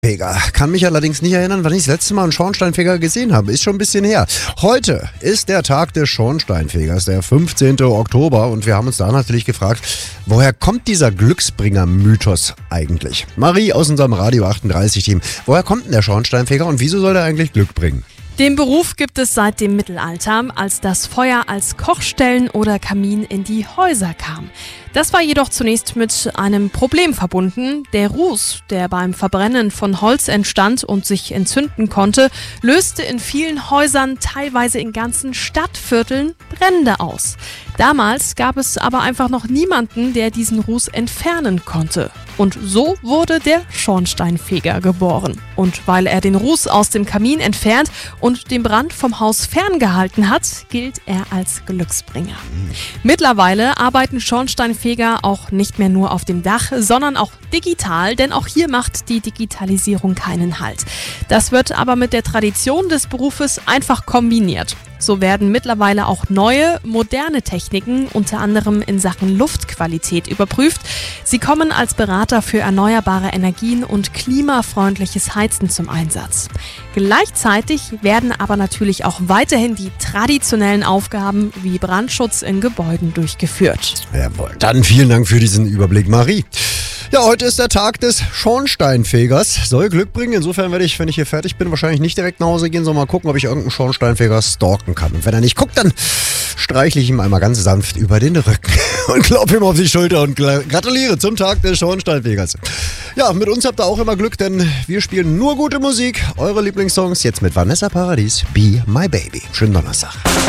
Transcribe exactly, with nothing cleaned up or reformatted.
Feger. Kann mich allerdings nicht erinnern, wann ich das letzte Mal einen Schornsteinfeger gesehen habe. Ist schon ein bisschen her. Heute ist der Tag des Schornsteinfegers, der fünfzehnten Oktober. Und wir haben uns da natürlich gefragt, woher kommt dieser Glücksbringer-Mythos eigentlich? Marie aus unserem Radio achtunddreißig-Team. Woher kommt denn der Schornsteinfeger und wieso soll er eigentlich Glück bringen? Den Beruf gibt es seit dem Mittelalter, als das Feuer als Kochstellen oder Kamin in die Häuser kam. Das war jedoch zunächst mit einem Problem verbunden. Der Ruß, der beim Verbrennen von Holz entstand und sich entzünden konnte, löste in vielen Häusern, teilweise in ganzen Stadtvierteln, Brände aus. Damals gab es aber einfach noch niemanden, der diesen Ruß entfernen konnte. Und so wurde der Schornsteinfeger geboren. Und weil er den Ruß aus dem Kamin entfernt und den Brand vom Haus ferngehalten hat, gilt er als Glücksbringer. Mittlerweile arbeiten Schornsteinfeger auch nicht mehr nur auf dem Dach, sondern auch digital, denn auch hier macht die Digitalisierung keinen Halt. Das wird aber mit der Tradition des Berufes einfach kombiniert. So werden mittlerweile auch neue, moderne Techniken, unter anderem in Sachen Luftqualität, überprüft. Sie kommen als Berater für erneuerbare Energien und klimafreundliches Heizen zum Einsatz. Gleichzeitig werden aber natürlich auch weiterhin die traditionellen Aufgaben wie Brandschutz in Gebäuden durchgeführt. Jawohl. Dann vielen Dank für diesen Überblick, Marie. Ja, heute ist der Tag des Schornsteinfegers. Soll Glück bringen. Insofern werde ich, wenn ich hier fertig bin, wahrscheinlich nicht direkt nach Hause gehen, sondern mal gucken, ob ich irgendeinen Schornsteinfeger stalken kann. Und wenn er nicht guckt, dann streichle ich ihm einmal ganz sanft über den Rücken und klopfe ihm auf die Schulter und gratuliere zum Tag des Schornsteinfegers. Ja, mit uns habt ihr auch immer Glück, denn wir spielen nur gute Musik. Eure Lieblingssongs jetzt mit Vanessa Paradis, Be My Baby. Schönen Donnerstag.